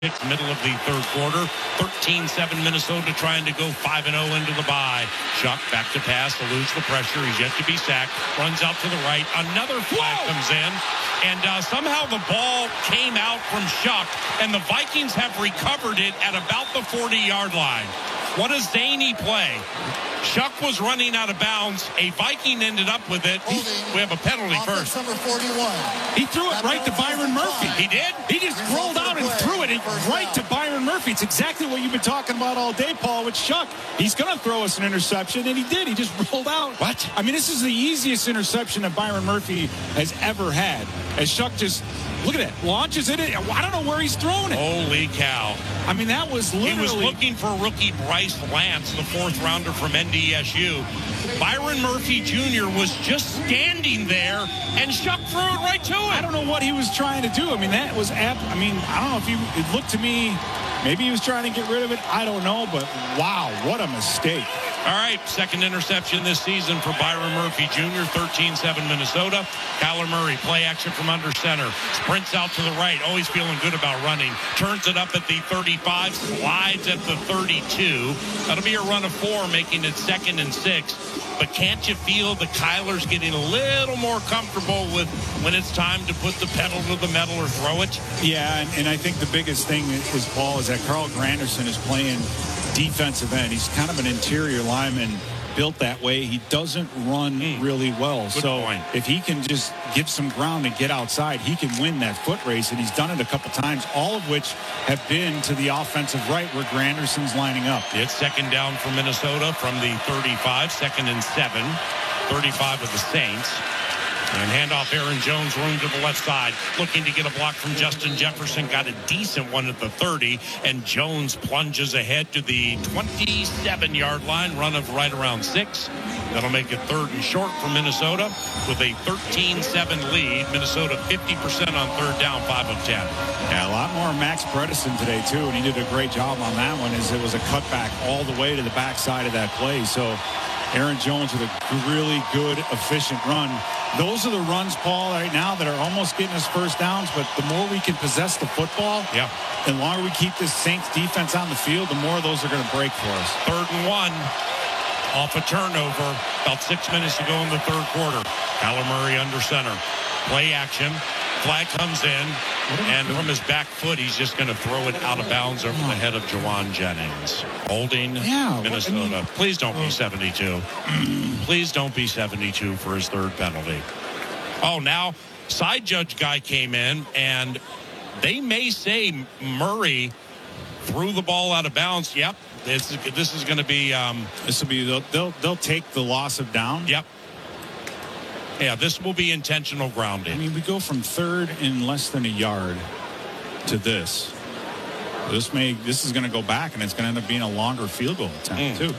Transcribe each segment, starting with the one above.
Middle of the third quarter. 13-7 Minnesota trying to go 5-0 into the bye. Shuck back to pass, eludes the pressure. He's yet to be sacked. Runs out to the right. Another flag comes in. And somehow the ball came out from Shuck, and the Vikings have recovered it at about the 40-yard line. What a zany play. Shuck was running out of bounds. A Viking ended up with it. We have a penalty first. Number 41. He threw it right to Byron Murphy. He did? He just rolled out and threw it right to Byron Murphy. It's exactly what you've been talking about all day, Paul, with Shuck. He's going to throw us an interception, and he did. He just rolled out. What? I mean, this is the easiest interception that Byron Murphy has ever had. As Shuck just, look at it, launches it. I don't know where he's throwing it. Holy cow. I mean, that was literally. He was looking for rookie Bryce Lance, the fourth rounder from NDSU. Byron Murphy Jr. was just standing there, and Shuck threw it right to him. I don't know what he was trying to do. I mean, that was, I don't know if it looked to me, maybe he was trying to get rid of it. I don't know, but wow, what a mistake. All right, second interception this season for Byron Murphy Jr., 13-7 Minnesota. Kyler Murray, play action from under center. Sprints out to the right, always feeling good about running. Turns it up at the 35, slides at the 32. That'll be a run of 4, making it 2nd and 6. But can't you feel the Kyler's getting a little more comfortable with when it's time to put the pedal to the metal or throw it? Yeah, and I think the biggest thing is, Paul, is that Carl Granderson is playing defensive end. He's kind of an interior lineman built that way. He doesn't run really well. Good so point. If he can just give some ground and get outside, he can win that foot race, and he's done it a couple times, all of which have been to the offensive right where Granderson's lining up. It's second down for Minnesota from the 35, 2nd and 7, 35 of the Saints. And handoff Aaron Jones, room to the left side, looking to get a block from Justin Jefferson. Got a decent one at the 30, and Jones plunges ahead to the 27-yard line, run of right around 6. That'll make it 3rd and short for Minnesota with a 13-7 lead. Minnesota 50% on 3rd down, 5 of 10. Yeah, a lot more Max Bredesen today, too, and he did a great job on that one, as it was a cutback all the way to the backside of that play. So Aaron Jones with a really good, efficient run. Those are the runs, Paul, right now that are almost getting us first downs, but the more we can possess the football, the longer we keep this Saints defense on the field, the more of those are going to break for us. 3rd and 1 off a turnover. About 6 minutes to go in the third quarter. Kyler Murray under center. Play action. Flag comes in, and from his back foot, he's just going to throw it out of bounds over the head of Jawan Jennings. Holding Minnesota. Please don't be 72. Please don't be 72 for his 3rd penalty. Oh, now side judge guy came in, and they may say Murray threw the ball out of bounds. Yep. This is going to be. This will be. They'll take the loss of down. Yep. Yeah, this will be intentional grounding. I mean, we go from 3rd and less than a yard to this. This is going to go back, and it's going to end up being a longer field goal attempt too.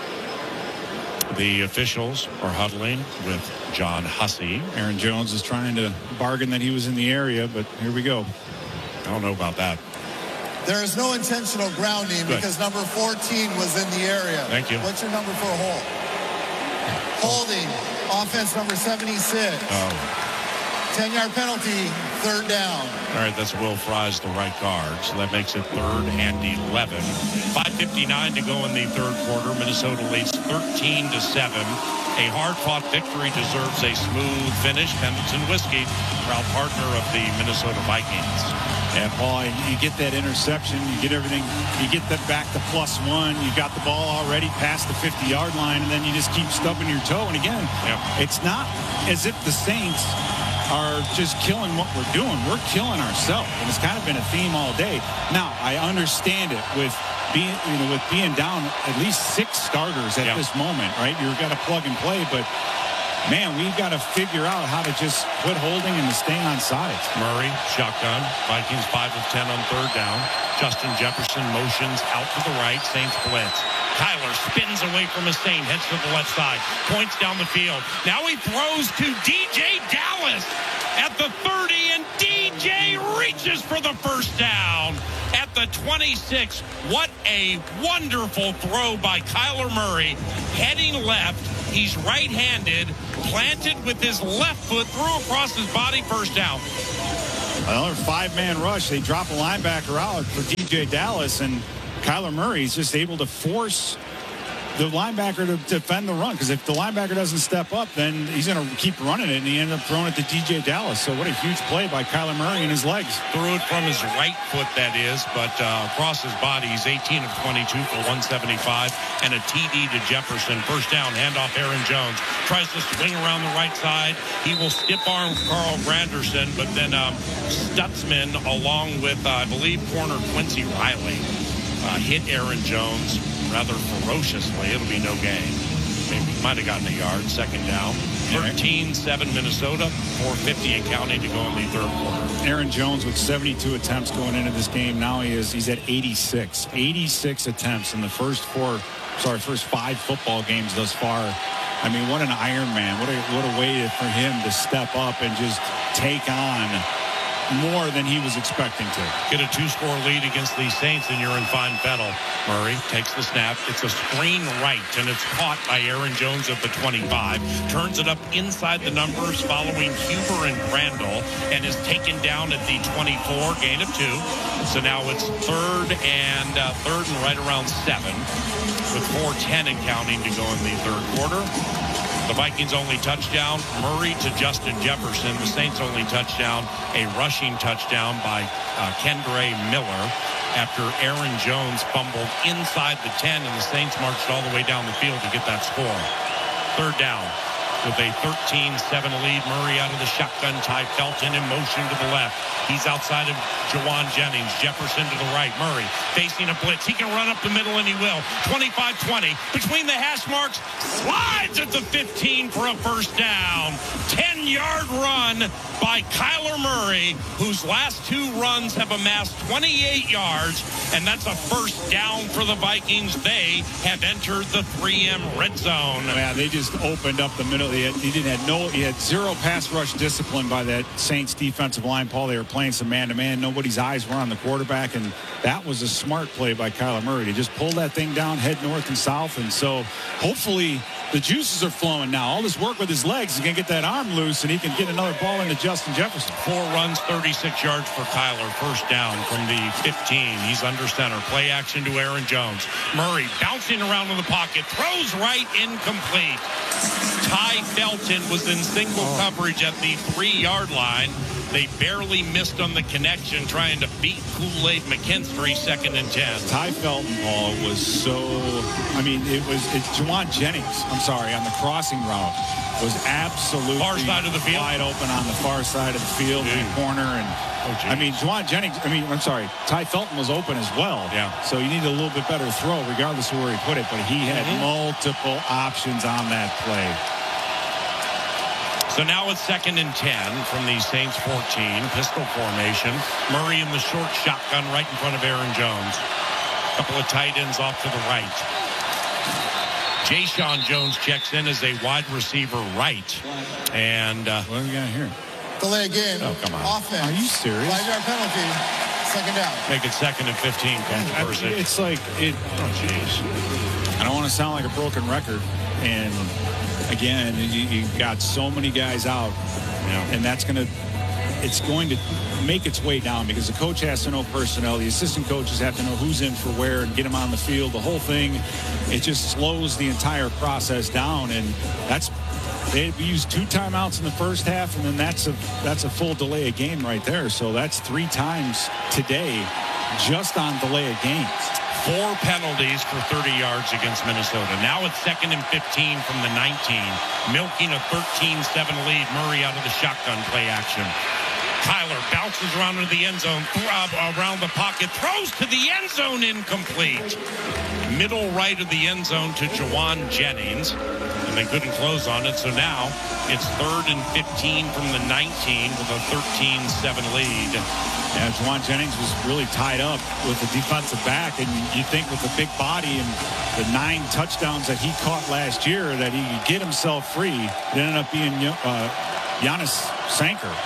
The officials are huddling with John Hussey. Aaron Jones is trying to bargain that he was in the area, but here we go. I don't know about that. There is no intentional grounding because number 14 was in the area. Thank you. What's your number for a hold? Holding. Offense number 76. 10-yard penalty, 3rd down. All right, that's Will Fries, the right guard. So that makes it 3rd and 11. 5:59 to go in the third quarter. Minnesota leads 13-7. A hard-fought victory deserves a smooth finish. Pendleton Whiskey, proud partner of the Minnesota Vikings. Yeah, Paul, you get that interception, you get everything, you get that back to +1, you got the ball already past the 50-yard line, and then you just keep stubbing your toe. And again, it's not as if the Saints are just killing what we're doing. We're killing ourselves, and it's kind of been a theme all day. Now, I understand it with being down at least 6 starters at this moment, right? You've got to plug and play, but man, we've got to figure out how to just quit holding and to stay on sides. Murray, shotgun. Vikings 5 of 10 on 3rd down. Justin Jefferson motions out to the right. Saints blitz. Kyler spins away from a Saint, heads to the left side, points down the field. Now he throws to DJ Dallas at the 30, and DJ reaches for the first down at the 26. What a wonderful throw by Kyler Murray, heading left. He's right-handed, planted with his left foot, threw across his body, first down. Another 5-man rush. They drop a linebacker out for DJ Dallas, and Kyler Murray is just able to force the linebacker to defend the run, because if the linebacker doesn't step up, then he's going to keep running it, and he ended up throwing it to DJ Dallas. So what a huge play by Kyler Murray and his legs. Threw it from his right foot, that is, but across his body, he's 18 of 22 for 175 and a TD to Jefferson. First down, handoff Aaron Jones. Tries to swing around the right side. He will stiff arm Carl Granderson, but then Stutzman, along with, I believe, corner Quincy Riley, hit Aaron Jones rather ferociously. It'll be no gain. Maybe might have gotten a yard. Second down. 13-7 Minnesota. 4:50 and counting to go in the third quarter. Aaron Jones with 72 attempts going into this game. Now he's at 86. 86 attempts in the first 5 football games thus far. I mean, what an Iron Man. What a way for him to step up and just take on more than he was expecting to. Get a 2-score lead against these Saints, and you're in fine fettle. Murray takes the snap. It's a screen right, and it's caught by Aaron Jones at the 25. Turns it up inside the numbers following Huber and Crandall, and is taken down at the 24, gain of 2. So now it's third and right around 7, with 4:10 and counting to go in the third quarter. The Vikings' only touchdown, Murray to Justin Jefferson. The Saints' only touchdown, a rushing touchdown by Kendre Miller after Aaron Jones fumbled inside the 10, and the Saints marched all the way down the field to get that score. Third down with a 13-7 lead. Murray out of the shotgun. Ty Felton in motion to the left. He's outside of Jawan Jennings. Jefferson to the right. Murray facing a blitz. He can run up the middle, and he will. 25-20. Between the hash marks, slides at the 15 for a first down. 10-yard run by Kyler Murray, whose last 2 runs have amassed 28 yards, and that's a first down for the Vikings. They have entered the 3M red zone. Yeah, they just opened up the middle. He had 0 pass rush discipline by that Saints defensive line, Paul. They were playing some man-to-man. Nobody's eyes were on the quarterback, and that was a smart play by Kyler Murray to just pull that thing down, head north and south. And so hopefully the juices are flowing now. All this work with his legs, he's going to get that arm loose, and he can get another ball into Justin Jefferson. 4 runs, 36 yards for Kyler. First down from the 15. He's under center. Play action to Aaron Jones. Murray bouncing around in the pocket. Throws right, incomplete. Ty Felton was in single coverage at the 3-yard line. They barely missed on the connection, trying to beat Kool-Aid McKinstry. 2nd and 10. Ty Felton, Paul, was so, it's Jawan Jennings, on the crossing route, was absolutely far side of the field, wide open on the far side of the field, in the corner. And Jawan Jennings, Ty Felton was open as well. Yeah. So he needed a little bit better throw, regardless of where he put it, but he had multiple options on that play. So now it's 2nd and 10 from the Saints 14. Pistol formation. Murray in the short shotgun right in front of Aaron Jones. A couple of tight ends off to the right. Jayshon Jones checks in as a wide receiver right. And what do we got here? Delay game. Oh, come on. Offense. Are you serious? 5-yard penalty. 2nd down. Make it 2nd and 15. Controversy. It's like it. Oh, jeez. I don't want to sound like a broken record, and again, you've got so many guys out, and it's going to make its way down, because the coach has to know personnel. The assistant coaches have to know who's in for where and get them on the field. The whole thing, it just slows the entire process down, and we used 2 timeouts in the first half, and then that's a full delay of game right there. So that's 3 times today just on delay of games. 4 penalties for 30 yards against Minnesota. Now it's 2nd and 15 from the 19. Milking a 13-7 lead. Murray out of the shotgun play action. Kyler bounces around into the end zone, around the pocket, throws to the end zone, incomplete. Middle right of the end zone to Jawan Jennings, and they couldn't close on it. So now it's 3rd and 15 from the 19 with a 13-7 lead. Yeah, Jawan Jennings was really tied up with the defensive back, and you think with the big body and the 9 touchdowns that he caught last year that he could get himself free. It ended up being Giannis Sanker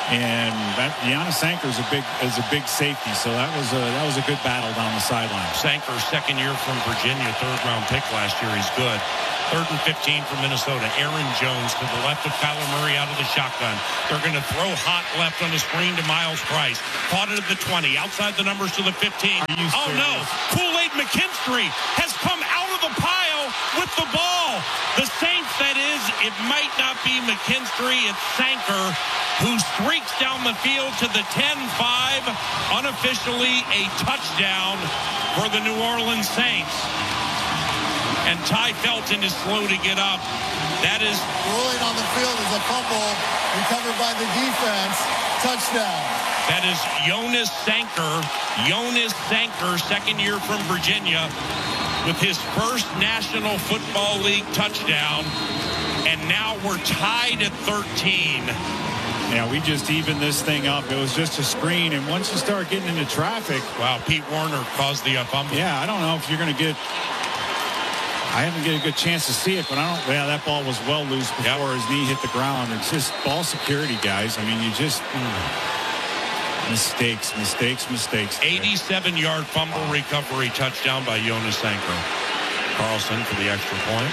And Giannis Sanker is a big safety, so that was a good battle down the sideline. Sanker, second year from Virginia, third-round pick last year. He's good. 3rd and 15 for Minnesota. Aaron Jones to the left of Kyler Murray out of the shotgun. They're going to throw hot left on the screen to Miles Price. Caught it at the 20, outside the numbers to the 15. Oh, no. Kool-Aid McKinstry has come out of the pile with the ball. The Saints, that is, it might not be McKinstry, it's Sanker, who streaks down the field to the 10-5. Unofficially a touchdown for the New Orleans Saints. And Ty Felton is slow to get up. That is... Rolling on the field is a fumble recovered by the defense. Touchdown. That is Jonas Sanker. Jonas Sanker, second year from Virginia, with his first National Football League touchdown. And now we're tied at 13. Yeah, we just evened this thing up. It was just a screen, and once you start getting into traffic... Wow, Pete Warner caused the fumble. Yeah, I don't know if you're going to get... I haven't get a good chance to see it, but that ball was well loose before his knee hit the ground. It's just ball security, guys. I mean, you just... Mistakes. 87-yard fumble recovery touchdown by Jonas Sanker. Carlson for the extra point.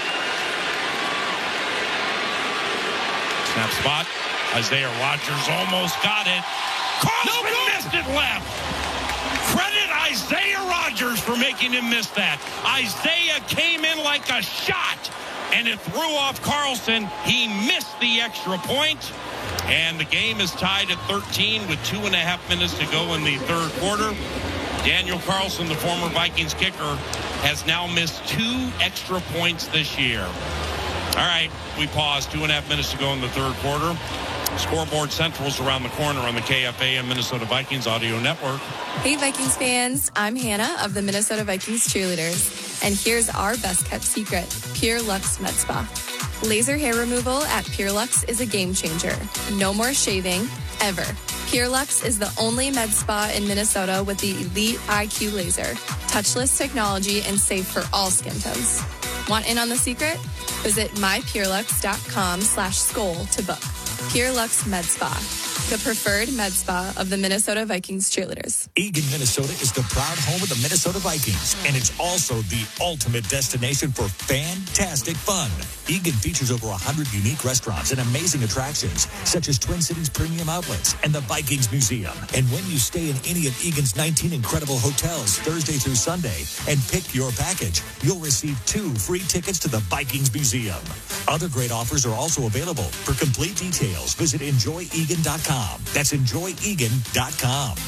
Snap spot. Isaiah Rodgers almost got it. Carlson missed it left. Credit Isaiah Rodgers for making him miss that. Isaiah came in like a shot, and it threw off Carlson. He missed the extra point, and the game is tied at 13 with 2.5 minutes to go in the third quarter. Daniel Carlson, the former Vikings kicker, has now missed 2 extra points this year. All right, we pause. 2.5 minutes to go in the third quarter. Scoreboard Central's around the corner on the KFAN Minnesota Vikings Audio Network. Hey, Vikings fans. I'm Hannah of the Minnesota Vikings Cheerleaders. And here's our best-kept secret, Pure Luxe Med Spa. Laser hair removal at Pure Luxe is a game changer. No more shaving, ever. Pure Luxe is the only med spa in Minnesota with the Elite IQ laser, touchless technology, and safe for all skin tones. Want in on the secret? Visit mypurelux.com/skol to book. Pure Luxe Med Spa, the preferred med spa of the Minnesota Vikings cheerleaders. Eagan, Minnesota is the proud home of the Minnesota Vikings, and it's also the ultimate destination for fantastic fun. Eagan features over 100 unique restaurants and amazing attractions, such as Twin Cities Premium Outlets and the Vikings Museum. And when you stay in any of Eagan's 19 incredible hotels Thursday through Sunday and pick your package, you'll receive 2 free tickets to the Vikings Museum. Other great offers are also available. For complete details, visit enjoyegan.com. That's enjoyegan.com.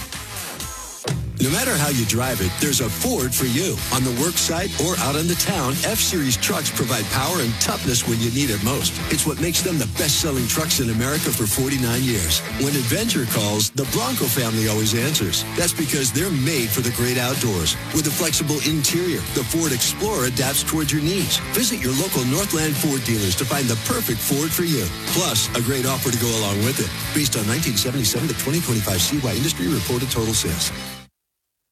No matter how you drive it, there's a Ford for you. On the work site or out on the town, F-Series trucks provide power and toughness when you need it most. It's what makes them the best-selling trucks in America for 49 years. When adventure calls, the Bronco family always answers. That's because they're made for the great outdoors. With a flexible interior, the Ford Explorer adapts towards your needs. Visit your local Northland Ford dealers to find the perfect Ford for you. Plus, a great offer to go along with it. Based on 1977 to 2025 CY industry reported total sales.